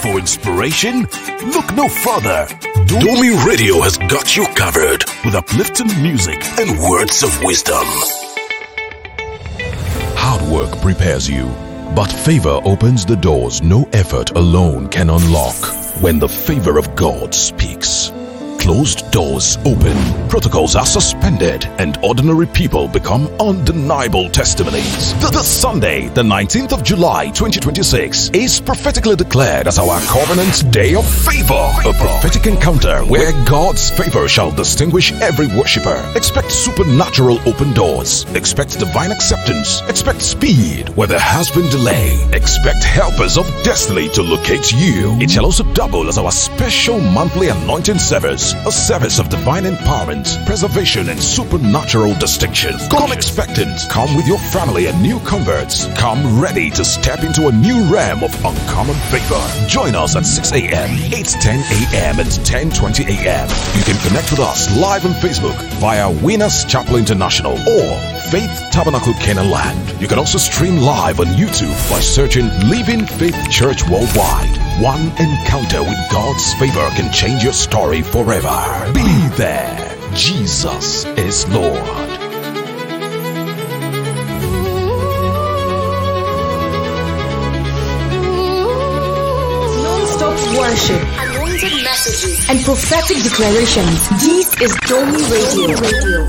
for inspiration? Look no further. Domi Radio has got you covered with uplifting music and words of wisdom. Hard work prepares you, but favor opens the doors no effort alone can unlock. When the favor of God speaks, closed doors open, protocols are suspended, and ordinary people become undeniable testimonies. The Sunday, the 19th of July 2026, is prophetically declared as our Covenant Day of Favor. A prophetic encounter where God's favor shall distinguish every worshiper. Expect supernatural open doors. Expect divine acceptance. Expect speed where there has been delay. Expect helpers of destiny to locate you. It shall also double as our special monthly anointing service. A service of divine empowerment, preservation, and supernatural distinction. Come expectant. Come with your family and new converts. Come ready to step into a new realm of uncommon favor. Join us at 6 a.m., 8:10 a.m., and 10:20 a.m. You can connect with us live on Facebook via Winners Chapel International or Faith Tabernacle Canaan Land. You can also stream live on YouTube by searching Living Faith Church Worldwide. One encounter with God's favor can change your story forever. Be there. Jesus is Lord. Non-stop worship, anointed messages, and prophetic declarations. This is Domi Radio.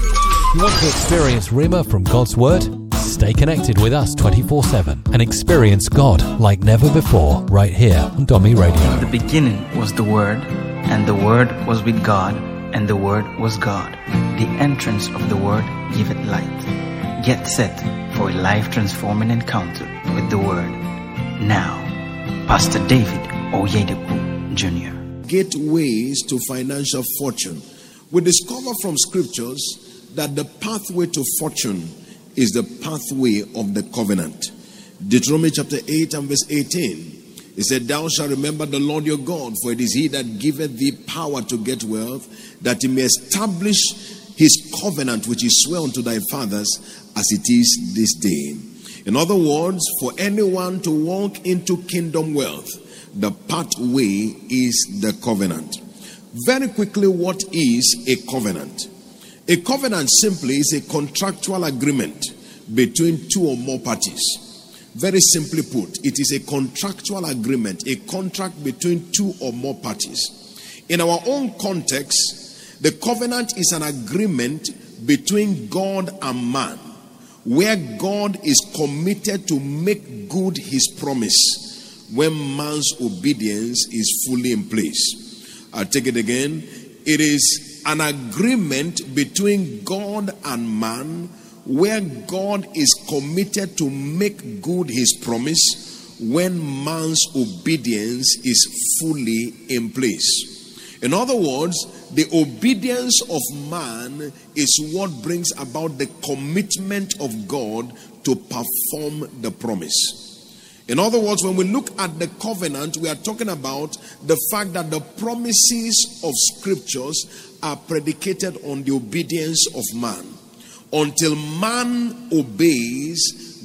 You want to experience Rhema from God's Word? Stay connected with us 24/7 and experience God like never before right here on Domi Radio. In the beginning was the Word, and the Word was with God, and the Word was God. The entrance of the Word giveth light. Get set for a life-transforming encounter with the Word. Now, Pastor David Oyedepo Jr. Gateways to financial fortune. We discover from scriptures that the pathway to fortune is the pathway of the covenant. Deuteronomy chapter 8 and verse 18. It said, "Thou shalt remember the Lord your God, for it is he that giveth thee power to get wealth, that he may establish his covenant which he sware unto thy fathers, as it is this day." In other words, for anyone to walk into kingdom wealth, the pathway is the covenant. Very quickly, what is a covenant? A covenant simply is a contractual agreement between two or more parties. Very simply put, it is a contractual agreement, a contract between two or more parties. In our own context, the covenant is an agreement between God and man, where God is committed to make good his promise when man's obedience is fully in place. I'll take it again. It is an agreement between God and man, where God is committed to make good his promise when man's obedience is fully in place. In other words, the obedience of man is what brings about the commitment of God to perform the promise. In other words, when we look at the covenant, we are talking about the fact that the promises of scriptures are predicated on the obedience of man. Until man obeys,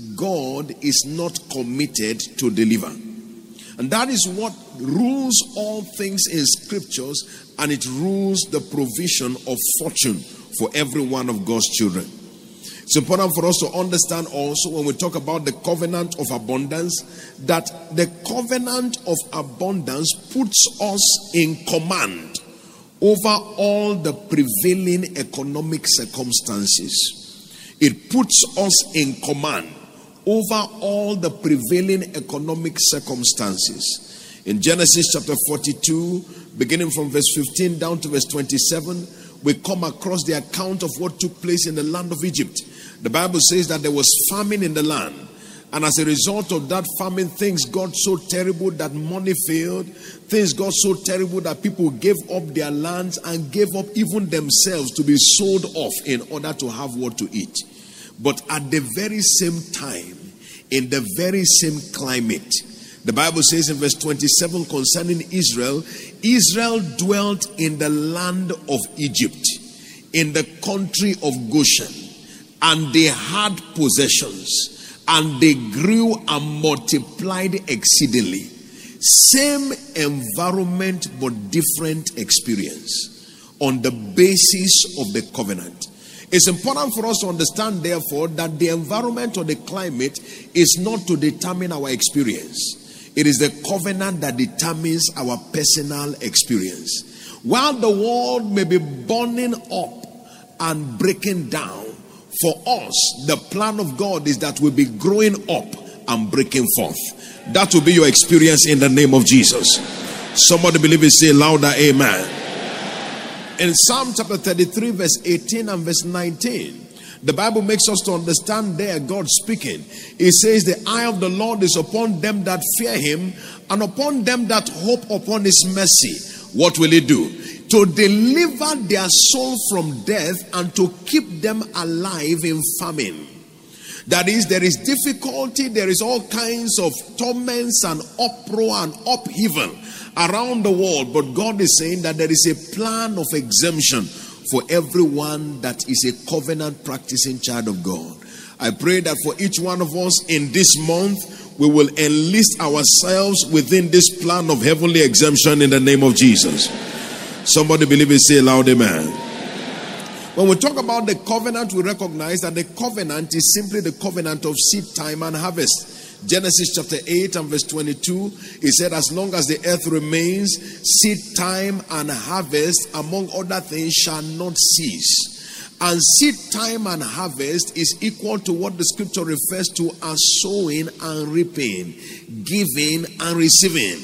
God is not committed to deliver. And that is what rules all things in scriptures, and it rules the provision of fortune for every one of God's children. It's important for us to understand also, when we talk about the covenant of abundance, that the covenant of abundance puts us in command over all the prevailing economic circumstances. It puts us in command over all the prevailing economic circumstances. In Genesis chapter 42, beginning from verse 15 down to verse 27, we come across the account of what took place in the land of Egypt. The Bible says that there was famine in the land. And as a result of that famine, things got so terrible that money failed. Things got so terrible that people gave up their lands and gave up even themselves to be sold off in order to have what to eat. But at the very same time, in the very same climate, the Bible says in verse 27 concerning Israel, Israel dwelt in the land of Egypt, in the country of Goshen, and they had possessions, and they grew and multiplied exceedingly. Same environment but different experience on the basis of the covenant. It's important for us to understand, therefore, that the environment or the climate is not to determine our experience. It is the covenant that determines our personal experience. While the world may be burning up and breaking down, for us, the plan of God is that we'll be growing up and breaking forth. That will be your experience in the name of Jesus. Somebody believe it, say louder, amen. In Psalm chapter 33, verse 18 and verse 19, the Bible makes us to understand there, God speaking. It says, the eye of the Lord is upon them that fear him, and upon them that hope upon his mercy. What will he do? To deliver their soul from death and to keep them alive in famine. That is, there is difficulty, there is all kinds of torments and uproar and upheaval around the world. But God is saying that there is a plan of exemption for everyone that is a covenant practicing child of God. I pray that for each one of us in this month, we will enlist ourselves within this plan of heavenly exemption in the name of Jesus. Somebody believe it, say loud, amen. When we talk about the covenant, we recognize that the covenant is simply the covenant of seed time and harvest. Genesis chapter 8 and verse 22, it said, as long as the earth remains, seed time and harvest, among other things, shall not cease. And seed time and harvest is equal to what the scripture refers to as sowing and reaping, giving and receiving.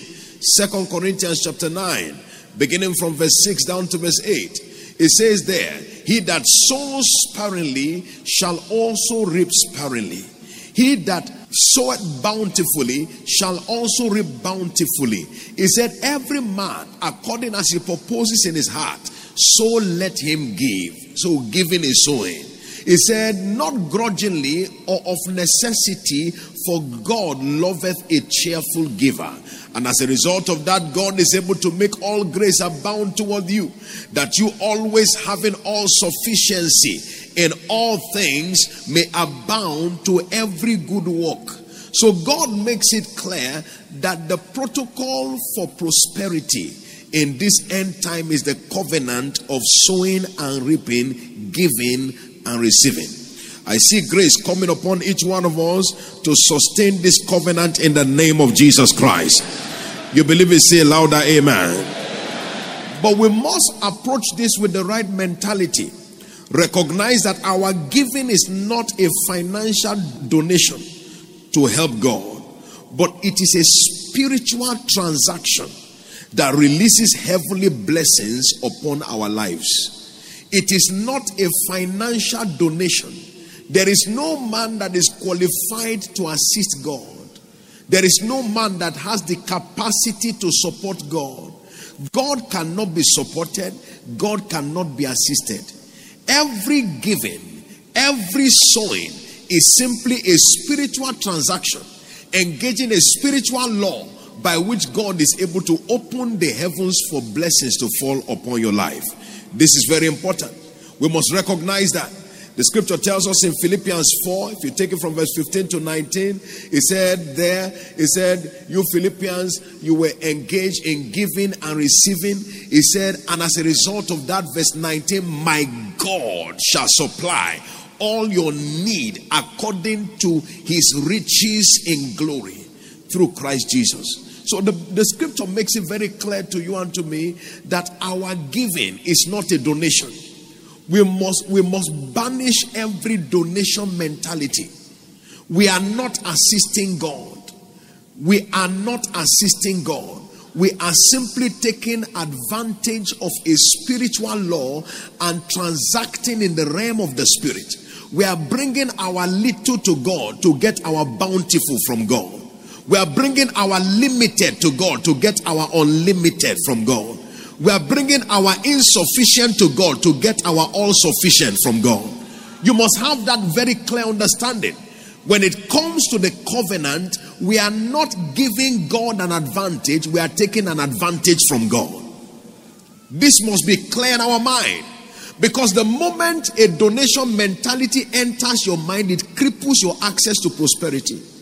2 Corinthians chapter 9, beginning from verse 6 down to verse 8. It says there, he that sows sparingly shall also reap sparingly. He that soweth bountifully shall also reap bountifully. He said, every man according as he purposes in his heart, so let him give. So giving is sowing. He said, not grudgingly or of necessity, for God loveth a cheerful giver. And as a result of that, God is able to make all grace abound toward you, that you always having all sufficiency in all things may abound to every good work. So God makes it clear that the protocol for prosperity in this end time is the covenant of sowing and reaping, giving and receiving. I see grace coming upon each one of us to sustain this covenant in the name of Jesus Christ. You believe it, say louder, amen. But we must approach this with the right mentality. Recognize that our giving is not a financial donation to help God, but it is a spiritual transaction that releases heavenly blessings upon our lives. It is not a financial donation. There is no man that is qualified to assist God. There is no man that has the capacity to support God. God cannot be supported. God cannot be assisted. Every giving, every sowing is simply a spiritual transaction, engaging a spiritual law by which God is able to open the heavens for blessings to fall upon your life. This is very important. We must recognize that. The scripture tells us in Philippians 4, if you take it from verse 15 to 19, it said, you Philippians, you were engaged in giving and receiving. It said, and as a result of that, verse 19, my God shall supply all your need according to his riches in glory through Christ Jesus. So the scripture makes it very clear to you and to me that our giving is not a donation. We must banish every donation mentality. We are not assisting God. We are not assisting God. We are simply taking advantage of a spiritual law and transacting in the realm of the spirit. We are bringing our little to God to get our bountiful from God. We are bringing our limited to God to get our unlimited from God. We are bringing our insufficient to God to get our all sufficient from God. You must have that very clear understanding. When it comes to the covenant, we are not giving God an advantage, we are taking an advantage from God. This must be clear in our mind. Because the moment a donation mentality enters your mind, it cripples your access to prosperity.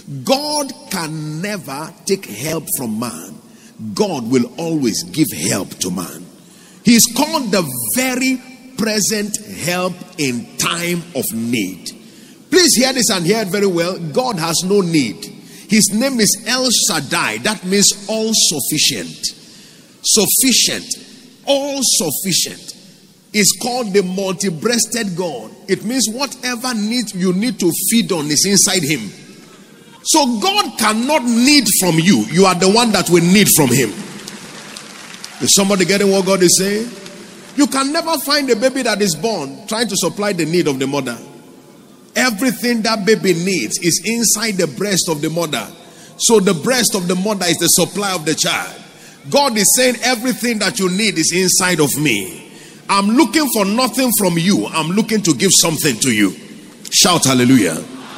God can never take help from man. God will always give help to man. He is called the very present help in time of need. Please hear this and hear it very well. God has no need. His name is El Shaddai. That means all sufficient. Sufficient. All sufficient. Is called the multi-breasted God. It means whatever need you need to feed on is inside him. So God cannot need from you. You are the one that will need from him. Is somebody getting what God is saying? You can never find a baby that is born trying to supply the need of the mother. Everything that baby needs is inside the breast of the mother. So the breast of the mother is the supply of the child. God is saying everything that you need is inside of me. I'm looking for nothing from you. I'm looking to give something to you. Shout hallelujah.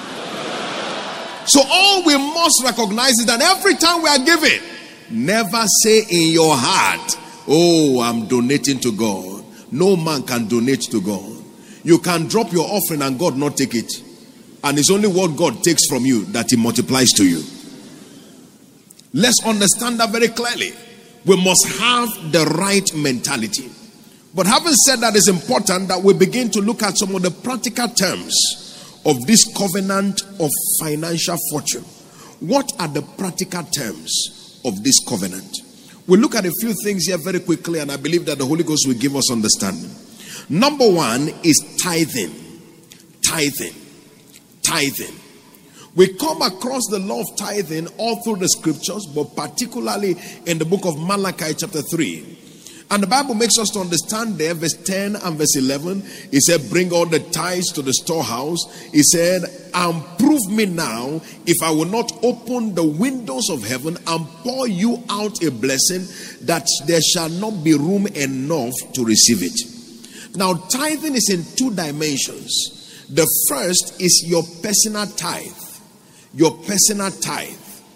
So all we must recognize is that every time we are giving, never say in your heart, oh, I'm donating to God. No man can donate to God. You can drop your offering and God not take it. And it's only what God takes from you that he multiplies to you. Let's understand that very clearly. We must have the right mentality. But having said that, it's important that we begin to look at some of the practical terms of this covenant of financial fortune. What are the practical terms of this covenant? We'll look at a few things here very quickly, and I believe that the Holy Ghost will give us understanding. Number one is tithing. Tithing. Tithing. We come across the law of tithing all through the scriptures, but particularly in the book of Malachi chapter 3. And the Bible makes us to understand there, verse 10 and verse 11. He said, bring all the tithes to the storehouse. He said, and prove me now if I will not open the windows of heaven and pour you out a blessing that there shall not be room enough to receive it. Now, tithing is in two dimensions. The first is your personal tithe. Your personal tithe.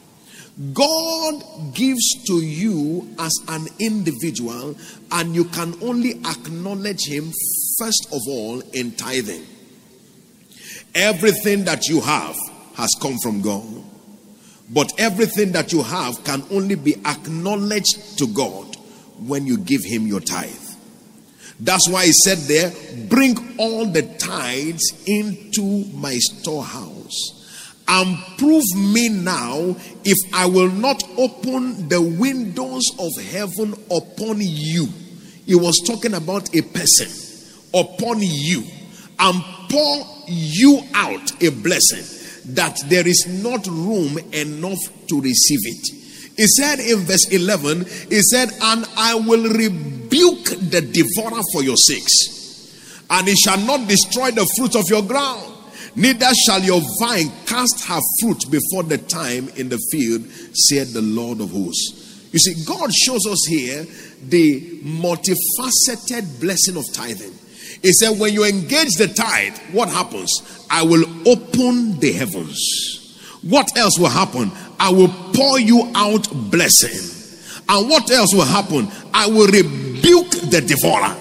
God gives to you as an individual, and you can only acknowledge him first of all in tithing. Everything that you have has come from God, but everything that you have can only be acknowledged to God when you give him your tithe. That's why he said there, bring all the tithes into my storehouse. And prove me now if I will not open the windows of heaven upon you. He was talking about a person. Upon you. And pour you out a blessing that there is not room enough to receive it. He said in verse 11, he said, and I will rebuke the devourer for your sakes, and he shall not destroy the fruit of your ground. Neither shall your vine cast her fruit before the time in the field, said the Lord of hosts. You see, God shows us here the multifaceted blessing of tithing. He said, when you engage the tithe, what happens? I will open the heavens. What else will happen? I will pour you out blessing. And what else will happen? I will rebuke the devourer.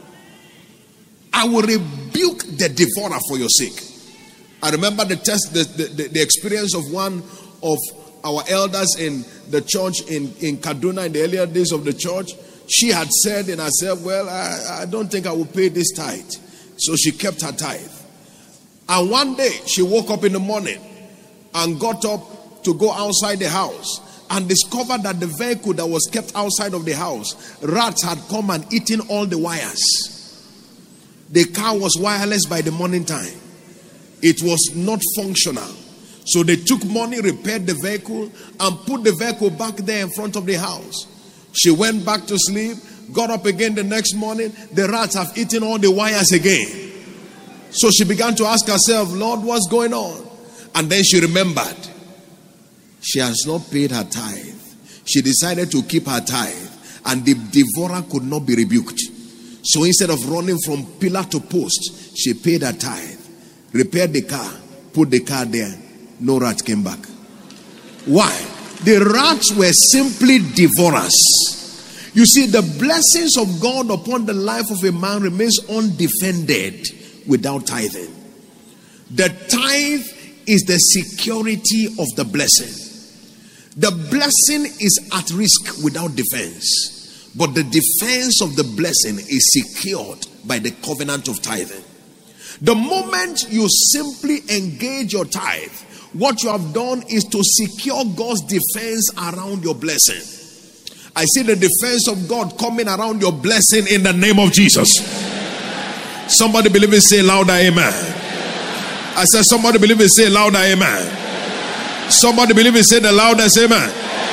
I will rebuke the devourer for your sake. I remember the experience of one of our elders in the church in Kaduna in the earlier days of the church. She had said in herself, well, I don't think I will pay this tithe. So she kept her tithe. And one day she woke up in the morning and got up to go outside the house and discovered that the vehicle that was kept outside of the house, rats had come and eaten all the wires. The car was wireless by the morning time. It was not functional. So they took money, repaired the vehicle, and put the vehicle back there in front of the house. She went back to sleep, got up again the next morning. The rats have eaten all the wires again. So she began to ask herself, Lord, what's going on? And then she remembered. She has not paid her tithe. She decided to keep her tithe, and the devourer could not be rebuked. So instead of running from pillar to post, she paid her tithe. Repaired the car, put the car there. No rat came back. Why? The rats were simply devourers. You see, the blessings of God upon the life of a man remains undefended without tithing. The tithe is the security of the blessing. The blessing is at risk without defense, but the defense of the blessing is secured by the covenant of tithing. The moment you simply engage your tithe, what you have done is to secure God's defense around your blessing. I see the defense of God coming around your blessing in the name of Jesus. Somebody believe it, say louder, amen. I said somebody believe it, say louder, amen. Somebody believe it, say the loudest, amen.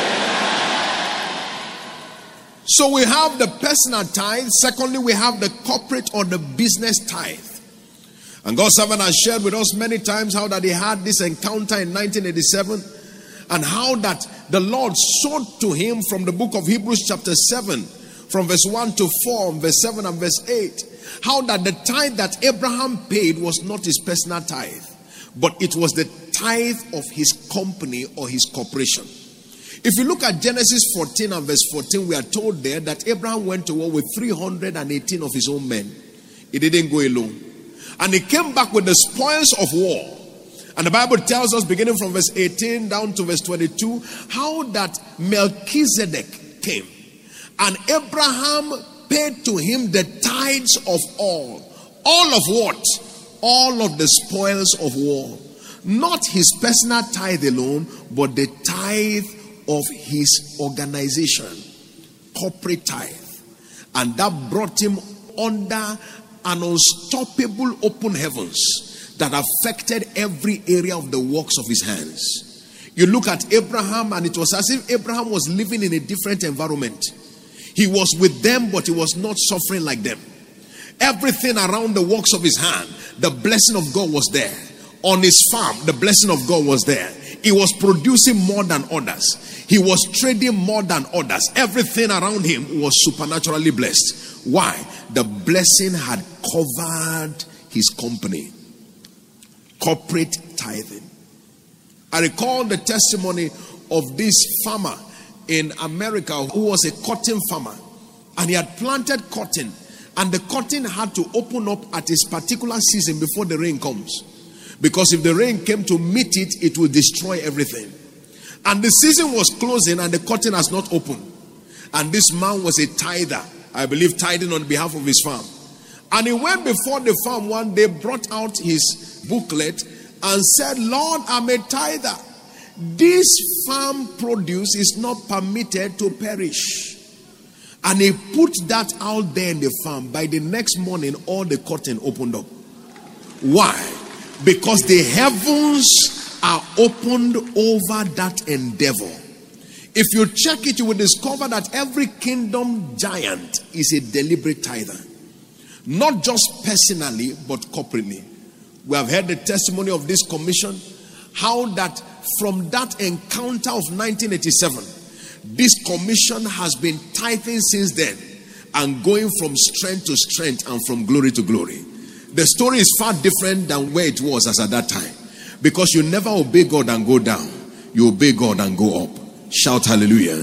So we have the personal tithe. Secondly, we have the corporate or the business tithe. And God's servant has shared with us many times how that he had this encounter in 1987, and how that the Lord showed to him from the book of Hebrews chapter 7, from verse 1 to 4, verse 7 and verse 8, how that the tithe that Abraham paid was not his personal tithe, but it was the tithe of his company or his corporation. If you look at Genesis 14 and verse 14, we are told there that Abraham went to war with 318 of his own men. He didn't go alone. And he came back with the spoils of war. And the Bible tells us, beginning from verse 18 down to verse 22, how that Melchizedek came. And Abraham paid to him the tithes of all. All of what? All of the spoils of war. Not his personal tithe alone, but the tithe of his organization. Corporate tithe. And that brought him under an unstoppable open heavens that affected every area of the works of his hands. You look at Abraham, and it was as if Abraham was living in a different environment. He was with them, but he was not suffering like them. Everything around the works of his hand, the blessing of God was there. On his farm, the blessing of God was there. He was producing more than others. He was trading more than others. Everything around him was supernaturally blessed. Why? The blessing had covered his company. Corporate tithing. I recall the testimony of this farmer in America who was a cotton farmer, and he had planted cotton, and the cotton had to open up at a particular season before the rain comes, because if the rain came to meet it, it would destroy everything. And the season was closing and the cotton has not opened, and this man was a tither, I believe tithing on behalf of his farm. And he went before the farm one day, brought out his booklet and said, Lord, I'm a tither. This farm produce is not permitted to perish. And he put that out there in the farm. By the next morning, all the cotton opened up. Why? Because the heavens are opened over that endeavor. If you check it, you will discover that every kingdom giant is a deliberate tither. Not just personally, but corporately. We have heard the testimony of this commission, how that from that encounter of 1987, this commission has been tithing since then and going from strength to strength and from glory to glory. The story is far different than where it was as at that time, because you never obey God and go down. You obey God and go up. Shout hallelujah.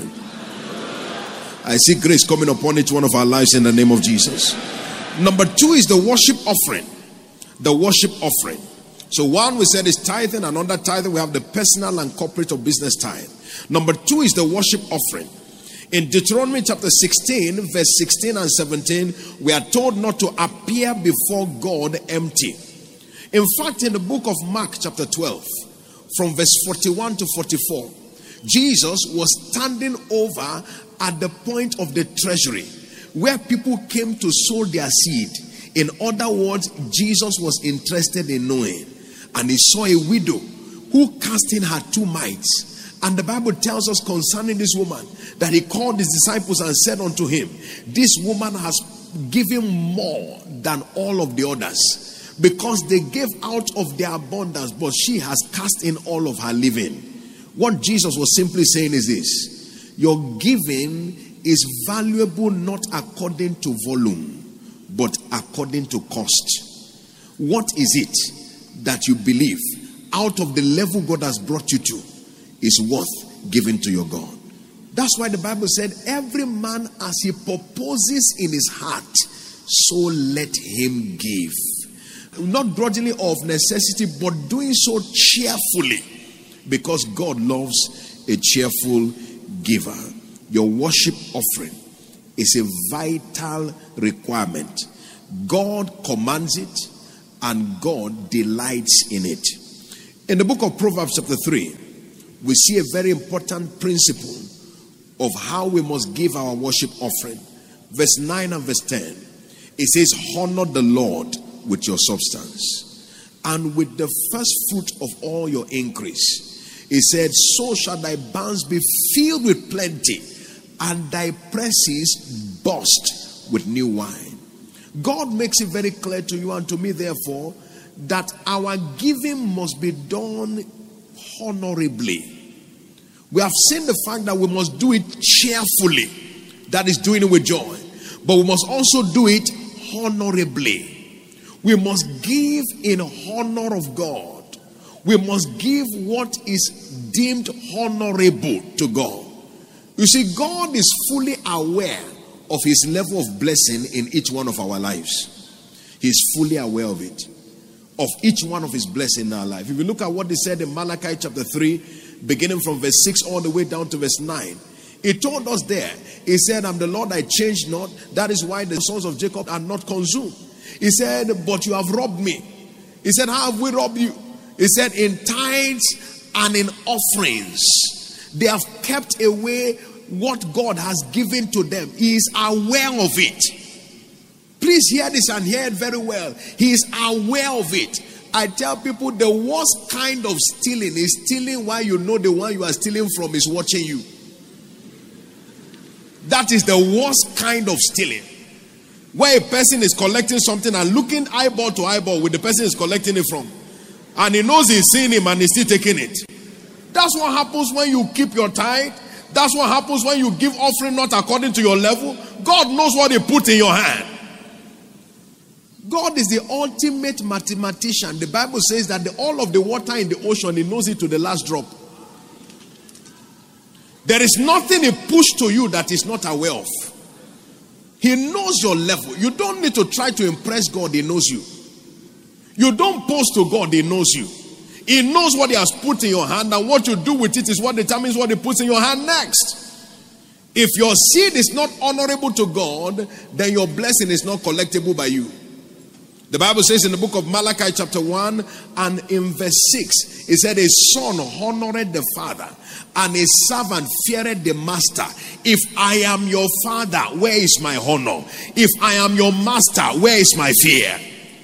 I see grace coming upon each one of our lives in the name of Jesus. Number 2 is the worship offering. The worship offering. So one we said is tithing, and under tithing we have the personal and corporate or business tithe. Number 2 is the worship offering. In Deuteronomy chapter 16, verse 16 and 17, we are told not to appear before God empty. In fact, in the book of Mark chapter 12, from verse 41 to 44, Jesus was standing over at the point of the treasury where people came to sow their seed. In other words, Jesus was interested in knowing. And he saw a widow who cast in her 2 mites. And the Bible tells us concerning this woman that he called his disciples and said unto him, this woman has given more than all of the others, because they gave out of their abundance, but she has cast in all of her living. What Jesus was simply saying is this: your giving is valuable not according to volume, but according to cost. What is it that you believe out of the level God has brought you to is worth giving to your God? That's why the Bible said, every man as he purposes in his heart, so let him give. not grudgingly or of necessity, but doing so cheerfully, because God loves a cheerful giver. Your worship offering is a vital requirement. God commands it and God delights in it. In the book of Proverbs chapter 3, we see a very important principle of how we must give our worship offering. Verse 9 and verse 10. It says, honor the Lord with your substance and with the first fruit of all your increase. He said, so shall thy barns be filled with plenty, and thy presses burst with new wine. God makes it very clear to you and to me, therefore, that our giving must be done honorably. We have seen the fact that we must do it cheerfully, that is, doing it with joy, but we must also do it honorably. We must give in honor of God. We must give what is deemed honorable to God. You see, God is fully aware of his level of blessing in each one of our lives. He is fully aware of it, of each one of his blessing in our life. If you look at what he said in Malachi chapter 3, beginning from verse 6 all the way down to verse 9, he told us there, he said, I'm the Lord, I change not. That is why the sons of Jacob are not consumed. He said, but you have robbed me. He said, how have we robbed you? He said, in tithes and in offerings. They have kept away what God has given to them. He is aware of it. Please hear this and hear it very well. He is aware of it. I tell people, the worst kind of stealing is stealing while you know the one you are stealing from is watching you. That is the worst kind of stealing. Where a person is collecting something and looking eyeball to eyeball with the person is collecting it from. And he knows he's seeing him and he's still taking it. That's what happens when you keep your tithe. That's what happens when you give offering not according to your level. God knows what he put in your hand. God is the ultimate mathematician. The Bible says that all of the water in the ocean, he knows it to the last drop. There is nothing he pushed to you that he's not aware of. He knows your level. You don't need to try to impress God. He knows you. You don't pose to God. He knows you. He knows what he has put in your hand, and what you do with it is what determines what he puts in your hand next. If your seed is not honorable to God, then your blessing is not collectible by you. The Bible says in the book of Malachi chapter 1 and in verse 6, it said, a son honored the father and a servant feared the master. If I am your father, where is my honor? If I am your master, where is my fear?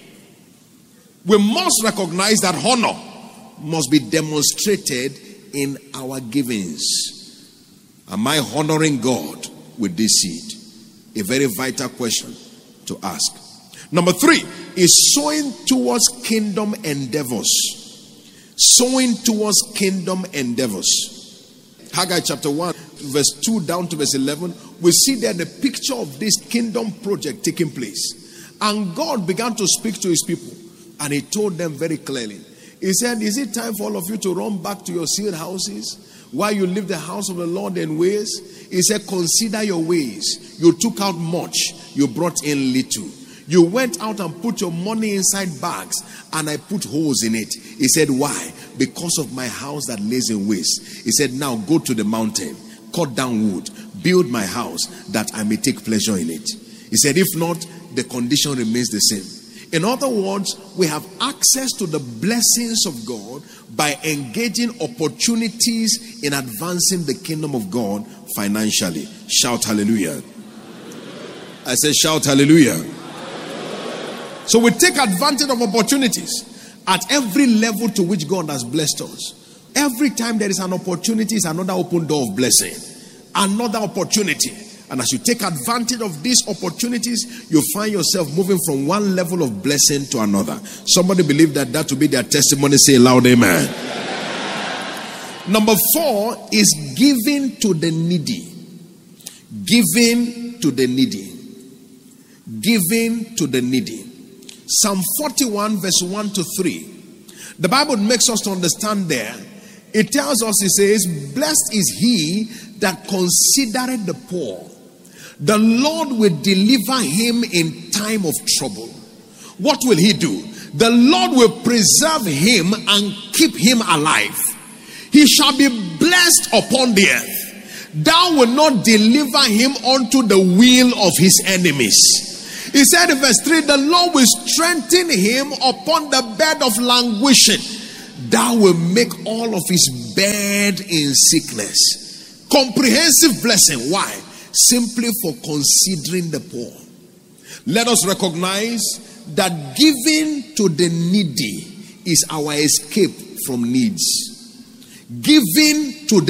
We must recognize that honor must be demonstrated in our givings. Am I honoring God with this seed? A very vital question to ask. Number 3 is sowing towards kingdom endeavors. Sowing towards kingdom endeavors. Haggai chapter 1 verse 2 down to verse 11, we see there the picture of this kingdom project taking place. And God began to speak to his people, and he told them very clearly. He said, is it time for all of you to run back to your sealed houses while you leave the house of the Lord in ways? He said, consider your ways. You took out much, you brought in little. You went out and put your money inside bags, and I put holes in it. He said, why? Because of my house that lays in waste. He said, now go to the mountain, cut down wood, build my house that I may take pleasure in it. He said, if not, the condition remains the same. In other words, we have access to the blessings of God by engaging opportunities in advancing the kingdom of God financially. Shout hallelujah. I said shout hallelujah. So we take advantage of opportunities at every level to which God has blessed us. Every time there is an opportunity, is another open door of blessing. Another opportunity. And as you take advantage of these opportunities, you find yourself moving from one level of blessing to another. Somebody believe that will be their testimony. Say loud amen. Number 4 is giving to the needy. Giving to the needy. Giving to the needy. Psalm 41 verse 1 to 3. The Bible makes us to understand there. It tells us, it says, blessed is he that considereth the poor. The Lord will deliver him in time of trouble. What will he do? The Lord will preserve him and keep him alive. He shall be blessed upon the earth. Thou wilt not deliver him unto the will of his enemies. He said in verse 3, the Lord will strengthen him upon the bed of languishing. Thou will make all of his bed in sickness. Comprehensive blessing. Why? Simply for considering the poor. Let us recognize that giving to the needy is our escape from needs. Giving to the